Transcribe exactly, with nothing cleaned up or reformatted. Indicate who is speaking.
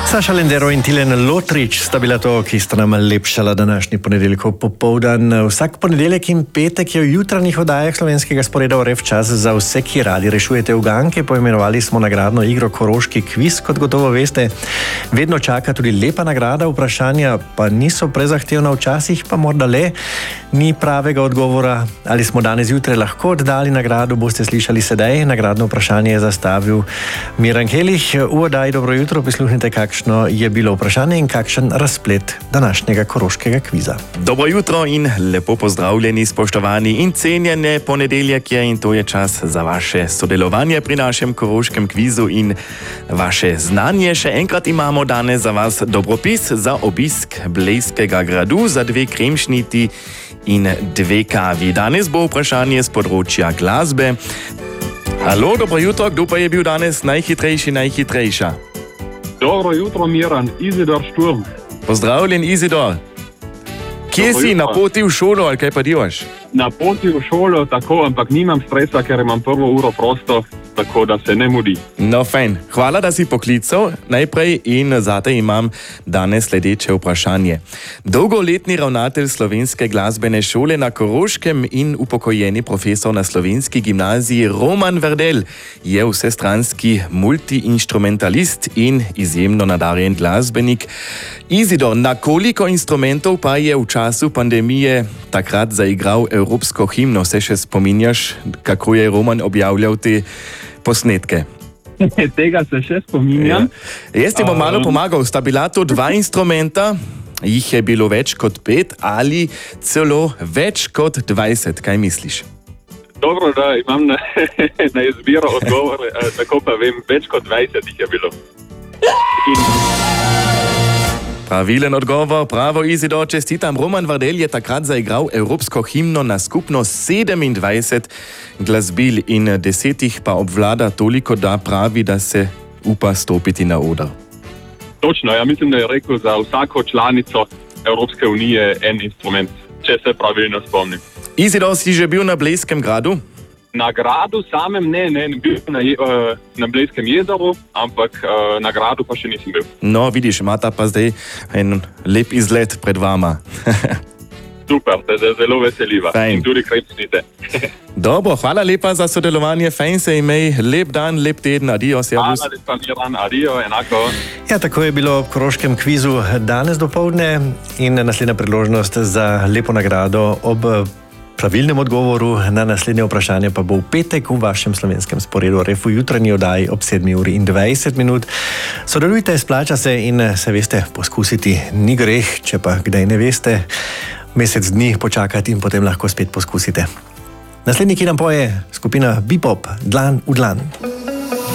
Speaker 1: Saša Lendero in Tilen Lotrič sta bila to, ki sta nam lepšala današnji ponedeljkov popoldan. Vsak ponedeljek in petek je v jutranjih oddajah slovenskega sporeda Oref čas za vse, ki radi rešujete uganke. Poimenovali smo nagradno igro Koroški kviz, kot gotovo veste. Vedno čaka tudi lepa nagrada, vprašanja pa niso prezahtevna, včasih pa morda le. Ni pravega odgovora, ali smo danes zjutraj lahko oddali nagrado, boste slišali sedaj. Nagradno vprašanje je zastavil Miran Kelih. V oddaji Dobro jutro prisluhnite, kakšno je bilo vprašanje in kakšen razplet današnjega koroškega kviza.
Speaker 2: Dobro jutro in lepo pozdravljeni, spoštovani in cenjene. Ponedeljek je in to je čas za vaše sodelovanje pri našem koroškem kvizu in vaše znanje. Še enkrat imamo danes za vas dobropis za obisk Blejskega gradu, za dve kremšniti in dve kavi. Danes bo vprašanje z področja glasbe. Halo, dobro jutro, kdo pa je bil danes najhitrejši, najhitrejša?
Speaker 3: Dobro jutro, Miran, Izidor Šturm.
Speaker 2: Pozdravljen, Izidor. Kje
Speaker 3: Dobro
Speaker 2: si,
Speaker 3: jutro.
Speaker 2: na poti v šolo ali kaj pa delaš?
Speaker 3: Na poti v šolo, tako, ampak nimam stresa, ker imam prvo uro prosto, tako da se ne mudi.
Speaker 2: No, fajn. Hvala, da si poklical najprej in zate imam danes sledeče vprašanje. Dolgoletni ravnatelj Slovenske glasbene šole na Koroškem in upokojeni profesor na Slovenski gimnaziji Roman Verdel je vsestranski multiinstrumentalist in izjemno nadarjen glasbenik. Izidor, na koliko instrumentov pa je v času pandemije takrat zaigral evropsko himno? Se še spominjaš, kako je Roman objavljal te posnetke?
Speaker 3: Tega se še spominjam.
Speaker 2: Ja. Jaz ti bom malo pomagal. Sta bila to dva instrumenta, jih je bilo več kot pet ali celo več kot dvajset. Kaj misliš?
Speaker 3: Dobro, da imam na, na izbiro odgovor, eh, tako pa vem, več kot dvajset jih je bilo. In...
Speaker 2: Pravilen odgovor, pravo, Izidor, čestitam. Roman Verdel je takrat zaigral evropsko himno na skupno sedemindvajset glasbil in desetih pa obvlada toliko, da pravi, da se upa stopiti na oder.
Speaker 3: Točno, ja mislim, da je rekel za vsako članico Evropske unije en instrument, če se pravilno spomnim.
Speaker 2: Izidor, si že bil na Blejskem gradu?
Speaker 3: Na gradu samem ne, ne, ne bil na, uh, na Blejskem jezeru, ampak uh, na gradu pa še nisem bil.
Speaker 2: No, vidiš, imata pa zdaj en lep izlet pred vama.
Speaker 3: Super, se zelo veseliva.
Speaker 2: Fajn.
Speaker 3: In tudi krepsnite.
Speaker 2: Dobro, hvala lepa za sodelovanje, fajn se imej, lep dan, lep teden, adijo, servus.
Speaker 3: Hvala lepa, Miran, adijo, enako.
Speaker 1: Ja, tako je bilo v koroškem kvizu danes dopoldne in naslednja priložnost za lepo nagrado ob pravilnem odgovoru na naslednje vprašanje pa bo v petek v vašem slovenskem sporedu Oref v jutranji oddaji ob sedmi uri in dvajset minut. Sodelujte, splača se in se veste, poskusiti ni greh, če pa kdaj ne veste, mesec dni počakati in potem lahko spet poskusite. Naslednji, ki nam poje, skupina Bebop, Dlan v dlan.